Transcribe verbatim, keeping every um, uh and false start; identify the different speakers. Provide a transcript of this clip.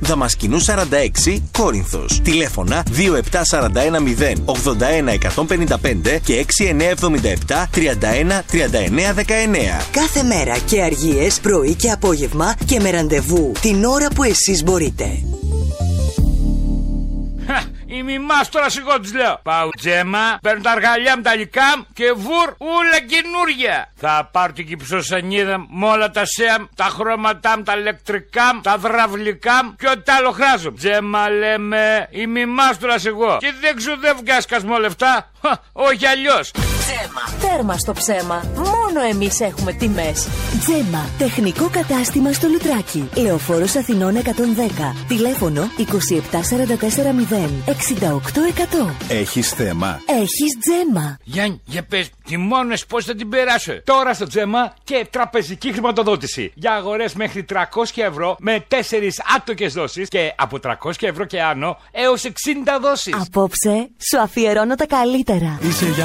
Speaker 1: Δαμασκηνού σαράντα έξι, Κόρινθος. Τηλέφωνα δύο επτά τέσσερα ένα μηδέν ογδόντα ένα εκατόν πενήντα πέντε και έξι εννιά εβδομήντα επτά τριάντα ένα τριάντα εννιά δεκαεννιά.
Speaker 2: Κάθε μέρα και αργίες, πρωί και απόγευμα και με ραντεβού την ώρα που εσείς μπορείτε.
Speaker 3: Η μιμάς τώρα σιγό της λέω. Πάω Τζέμα, παίρνω τα αργαλιά μου τα λικάμ και βουρ ούλα καινούρια. Θα πάρω την κυψοσανίδα με όλα τα σέαμ, τα χρώματά μου, τα ηλεκτρικά μου, τα δραυλικά μου και ό,τι άλλο χράζω. Τζέμα λέμε, η μιμάς τώρα σιγό. Και δεν ξοδεύω και ασκασμό λεφτά. Όχι αλλιώς.
Speaker 4: Τζέμα. Τέρμα στο ψέμα. Μόνο εμείς έχουμε τιμές. Τζέμα. Τεχνικό κατάστημα στο Λουτράκι. Λεωφόρος Αθηνών εκατόν δέκα. Τηλέφωνο είκοσι επτά σαράντα τέσσερα μηδέν εξήντα οκτώ εκατό.
Speaker 1: Έχεις θέμα?
Speaker 4: Έχεις Τζέμα.
Speaker 3: Γιάννη, για πες, τιμώνες πώς θα την περάσω? Τώρα στο Τζέμα και τραπεζική χρηματοδότηση. Για αγορές μέχρι τριακόσια ευρώ με τέσσερις άτοκες δόσεις και από τριακόσια ευρώ και άνω έως εξήντα δόσεις.
Speaker 4: Απόψε σου αφιερώνω τα καλύτερα.
Speaker 5: Είσαι